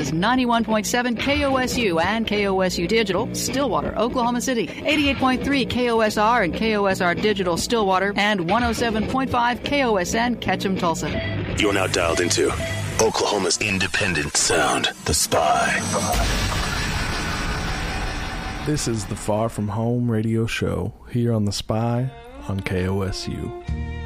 is 91.7 KOSU and KOSU Digital, Stillwater, Oklahoma City, 88.3 KOSR and KOSR Digital, Stillwater, and 107.5 KOSN, Ketchum, Tulsa. You're now dialed into Oklahoma's independent sound, The Spy. This is the Far From Home radio show here on The Spy on KOSU.